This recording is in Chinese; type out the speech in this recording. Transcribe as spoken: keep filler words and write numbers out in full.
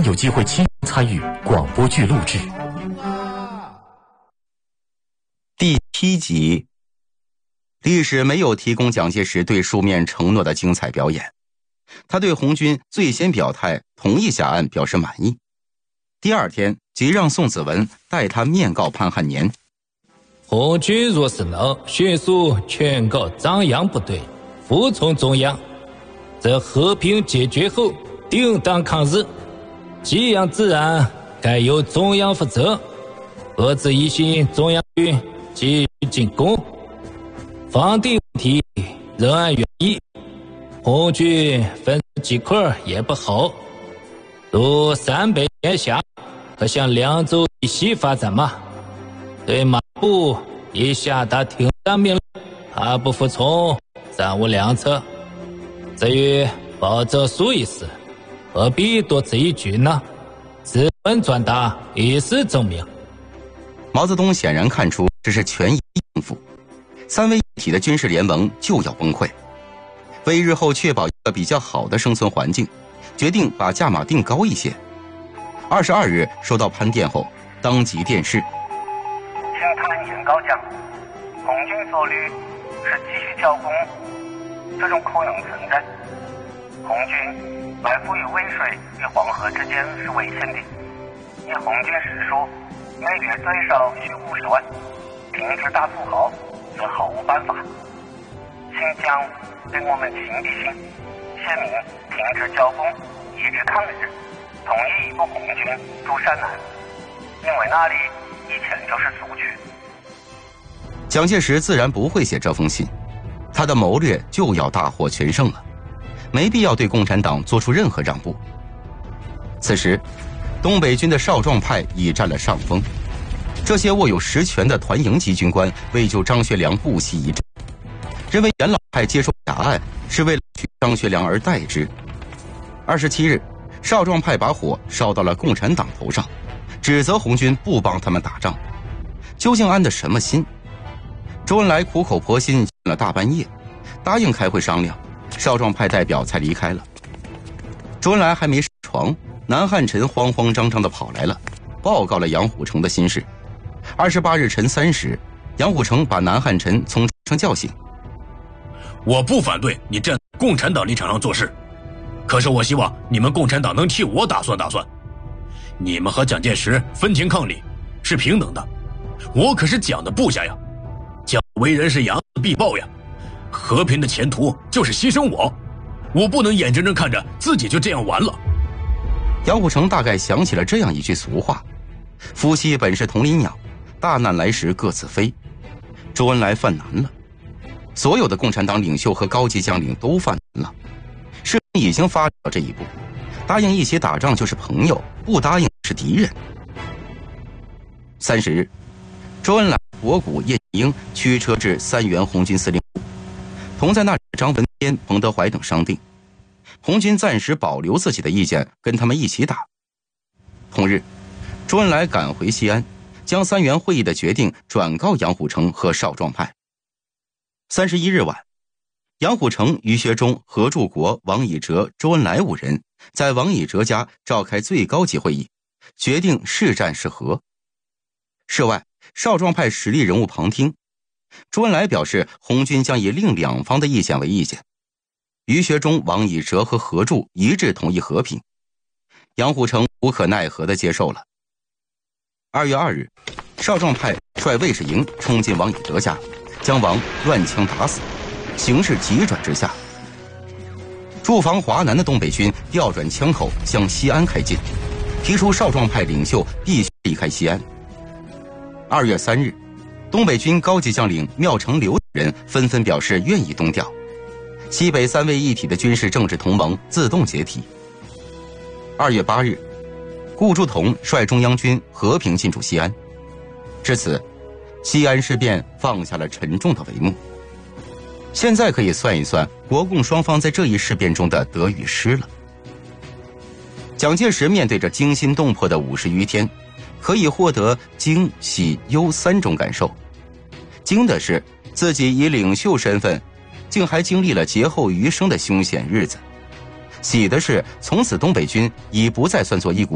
有机会亲参与广播剧录制。 第七集，历史没有提供蒋介石对书面承诺的精彩表演，他对红军最先表态同意下案表示满意。第二天即让宋子文代他面告潘汉年。 红军若是能迅速劝告张杨部队服从中央，则和平解决后定当抗日，这样自然该由中央负责，何止一心中央军继续进攻，防地问题仍按原意，红军分几块也不好，如陕北联辖可向凉州以西发展嘛。对马步已下达停战命令，他不服从暂无良策。至于保证书一事，何必多此一举呢？此文转达以示证明。 毛泽东显然看出这是权宜应付，三位一体的军事联盟就要崩溃。为日后确保一个比较好的生存环境，决定把价码定高一些。二十二日收到潘电后，当即电示： 请潘严高讲，红军所虑是继续交攻，这种可能存在。红军埋伏于渭水与黄河之间是危险的，以红军实数，每月最少需五十万，停止大土豪则毫无办法。请将对我们情敌性写明停止交攻，抑制抗日，同意一部红军驻山南，因为那里以前就是苏区。 蒋介石自然不会写这封信，他的谋略就要大获全胜了，没必要对共产党做出任何让步。此时东北军的少壮派已占了上风，这些握有实权的团营级军官为救张学良不惜一战，认为元老派接受假案是为了取张学良而代之。二十七日，少壮派把火烧到了共产党头上，指责红军不帮他们打仗。究竟安的什么心？周恩来苦口婆心劝了大半夜，答应开会商量，少壮派代表才离开了。周恩来还没上床，南汉宸慌慌张张地跑来了，报告了杨虎城的心事。二十八日晨三时，杨虎城把南汉宸从床上叫醒。 我不反对你站在共产党立场上做事，可是我希望你们共产党能替我打算打算。你们和蒋介石分庭抗礼是平等的，我可是蒋的部下呀，蒋为人是睚眦必报呀，和平的前途就是牺牲我，我不能眼睁睁看着自己就这样完了。 杨虎城大概想起了这样一句俗话：夫妻本是同林鸟，大难来时各自飞。周恩来犯难了，所有的共产党领袖和高级将领都犯难了，事情已经发展到这一步，答应一起打仗就是朋友，不答应是敌人。三十日，周恩来、博古、叶剑英驱车至三原红军司令部，同在那里的张闻天、彭德怀等商定，红军暂时保留自己的意见，跟他们一起打。同日，周恩来赶回西安，将三原会议的决定转告杨虎城和少壮派。三十一日晚，杨虎城、于学忠、何柱国、王以哲、周恩来五人在王以哲家召开最高级会议，决定是战是和。室外，少壮派实力人物旁听，周恩来表示红军将以另两方的意见为意见，于学忠、王以哲和何柱一致同意和平，杨虎城无可奈何地接受了。二月二日，少壮派率卫士营冲进王以哲家，将王乱枪打死，形势急转直下。驻防华南的东北军调转枪口向西安开进，提出少壮派领袖必须离开西安。二月三日，东北军高级将领缪成刘等人纷纷表示愿意东调，西北三位一体的军事政治同盟自动解体。二月八日，顾祝同率中央军和平进驻西安，至此，西安事变放下了沉重的帷幕。现在可以算一算国共双方在这一事变中的得与失了。蒋介石面对着惊心动魄的五十余天，可以获得惊、喜、忧三种感受。惊的是自己以领袖身份，竟还经历了劫后余生的凶险日子；喜的是从此东北军已不再算作一股